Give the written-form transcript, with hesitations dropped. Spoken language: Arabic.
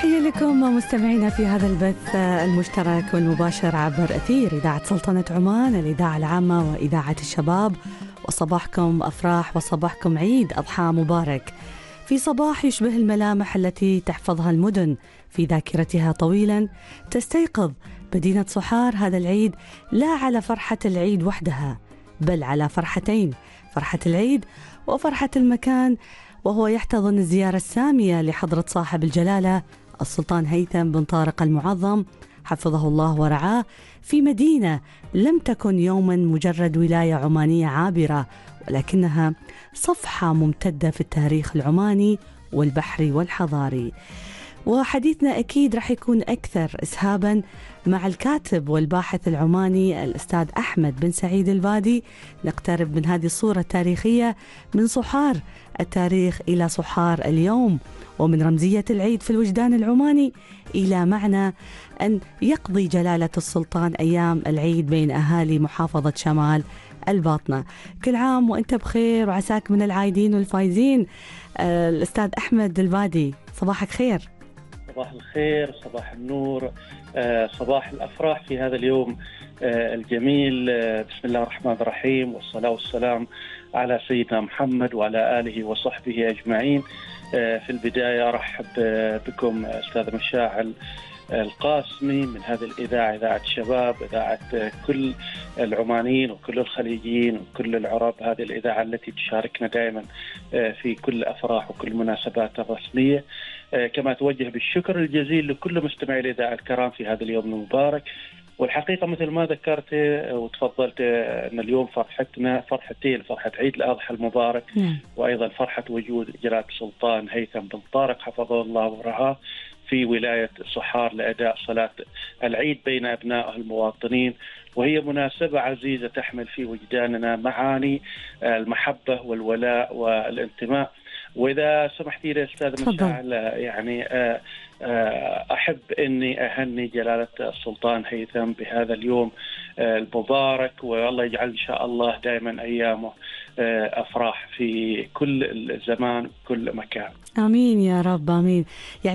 تحية لكم مستمعينا في هذا البث المشترك والمباشر عبر أثير إذاعة سلطنة عمان، الإذاعة العامة وإذاعة الشباب. وصباحكم أفراح وصباحكم عيد أضحى مبارك، في صباح يشبه الملامح التي تحفظها المدن في ذاكرتها طويلا. تستيقظ مدينة صحار هذا العيد لا على فرحة العيد وحدها، بل على فرحتين: فرحة العيد وفرحة المكان، وهو يحتضن الزيارة السامية لحضرة صاحب الجلالة السلطان هيثم بن طارق المعظم حفظه الله ورعاه، في مدينة لم تكن يوما مجرد ولاية عمانية عابرة، ولكنها صفحة ممتدة في التاريخ العماني والبحري والحضاري. وحديثنا أكيد رح يكون أكثر إسهابا مع الكاتب والباحث العماني الأستاذ أحمد بن سعيد البادي. نقترب من هذه الصورة التاريخية من صحار التاريخ إلى صحار اليوم، ومن رمزية العيد في الوجدان العماني إلى معنى أن يقضي جلالة السلطان أيام العيد بين أهالي محافظة شمال الباطنة. كل عام وأنت بخير وعساك من العايدين والفايزين. الأستاذ أحمد البادي، صباحك خير. صباح الخير، صباح النور، صباح الأفراح في هذا اليوم الجميل. بسم الله الرحمن الرحيم، والصلاة والسلام على سيدنا محمد وعلى آله وصحبه أجمعين. في البداية أرحب بكم أستاذ مشاعل القاسمي من هذه الإذاعة، إذاعة الشباب، إذاعة كل العمانيين وكل الخليجيين وكل العرب. هذه الإذاعة التي تشاركنا دائما في كل أفراح وكل مناسبات الرسمية. كما توجه بالشكر الجزيل لكل مستمعي الإذاعة الكرام في هذا اليوم المبارك. والحقيقة مثل ما ذكرت وتفضلت أن اليوم فرحتنا فرحتين: فرحة عيد الأضحى المبارك، وأيضا فرحة وجود جلالة السلطان هيثم بن طارق حفظه الله ورعاه في ولاية صحار لأداء صلاة العيد بين أبناء المواطنين. وهي مناسبة عزيزة تحمل في وجداننا معاني المحبة والولاء والانتماء. وإذا سمحتي لي أستاذ مشاعل، يعني أحب أني أهني جلالة السلطان هيثم بهذا اليوم المبارك، والله يجعل إن شاء الله دائما أيامه أفراح في كل الزمان وكل مكان. آمين يا رب، آمين. يعني